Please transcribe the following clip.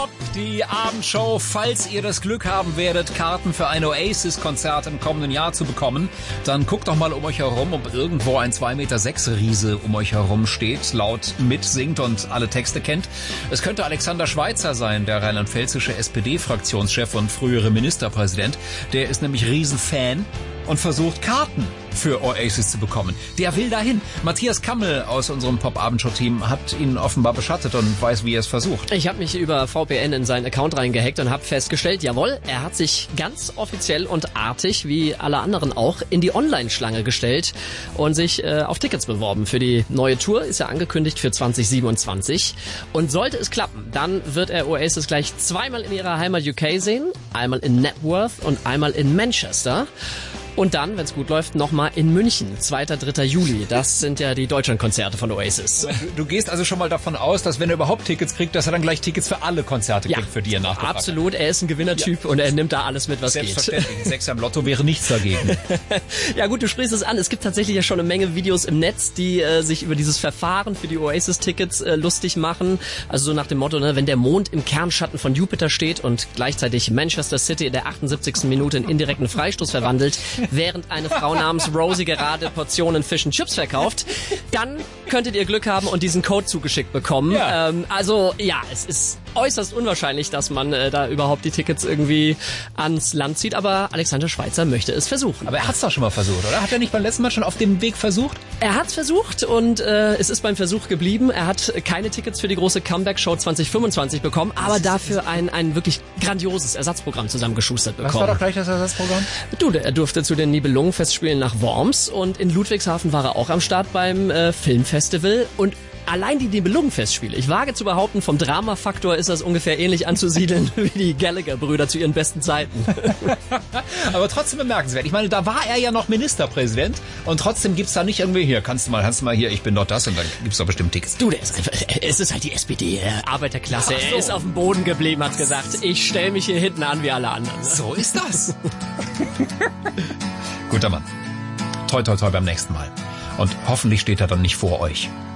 Die Abendshow, falls ihr das Glück haben werdet, Karten für ein Oasis-Konzert im kommenden Jahr zu bekommen, dann guckt doch mal um euch herum, ob irgendwo ein 2,6 Meter Riese um euch herum steht, laut mitsingt und alle Texte kennt. Es könnte Alexander Schweitzer sein, der rheinland-pfälzische SPD-Fraktionschef und frühere Ministerpräsident. Der ist nämlich Riesenfan und versucht, Karten für Oasis zu bekommen. Der will dahin. Matthias Kammel aus unserem Pop-Abendshow-Team hat ihn offenbar beschattet und weiß, wie er es versucht. Ich habe mich über VPN in seinen Account reingehackt und habe festgestellt, jawohl, er hat sich ganz offiziell und artig, wie alle anderen auch, in die Online-Schlange gestellt und sich auf Tickets beworben. Für die neue Tour ist er angekündigt für 2027. Und sollte es klappen, dann wird er Oasis gleich zweimal in ihrer Heimat UK sehen, einmal in Knebworth und einmal in Manchester. Und dann, wenn es gut läuft, nochmal in München, 2. 3. Juli. Das sind ja die Deutschlandkonzerte von Oasis. Du gehst also schon mal davon aus, dass wenn er überhaupt Tickets kriegt, dass er dann gleich Tickets für alle Konzerte kriegt, für die er nachgefragt hat. Absolut, er ist ein Gewinnertyp und er nimmt da alles mit, was geht. Selbstverständlich, 6 am Lotto wäre nichts dagegen. Ja gut, du sprichst es an. Es gibt tatsächlich ja schon eine Menge Videos im Netz, die sich über dieses Verfahren für die Oasis-Tickets lustig machen. Also so nach dem Motto, ne, wenn der Mond im Kernschatten von Jupiter steht und gleichzeitig Manchester City in der 78. Minute in indirekten Freistoß verwandelt, während eine Frau namens Rosie gerade Portionen Fish and Chips verkauft, dann könntet ihr Glück haben und diesen Code zugeschickt bekommen. Ja. Es ist äußerst unwahrscheinlich, dass man da überhaupt die Tickets irgendwie ans Land zieht, aber Alexander Schweitzer möchte es versuchen. Aber er hat es doch schon mal versucht, oder? Hat er nicht beim letzten Mal schon auf dem Weg versucht? Er hat es versucht und es ist beim Versuch geblieben. Er hat keine Tickets für die große Comeback-Show 2025 bekommen, aber dafür ein wirklich grandioses Ersatzprogramm zusammengeschustert bekommen. Was war doch gleich das Ersatzprogramm? Er durfte zu den Nibelungenfestspielen nach Worms und in Ludwigshafen war er auch am Start beim Filmfestival und allein die Nibelungenfestspiele, ich wage zu behaupten, vom Dramafaktor ist das ungefähr ähnlich anzusiedeln wie die Gallagher-Brüder zu ihren besten Zeiten. Aber trotzdem bemerkenswert. Ich meine, da war er ja noch Ministerpräsident und trotzdem gibt's da nicht irgendwie, hier, kannst du mal hier, ich bin doch das und dann gibt's doch bestimmt Tickets. Es ist halt die SPD, Arbeiterklasse. Er ist auf dem Boden geblieben, hat gesagt, ich stelle mich hier hinten an wie alle anderen. So ist das. Guter Mann. Toi, toi, toi beim nächsten Mal. Und hoffentlich steht er dann nicht vor euch.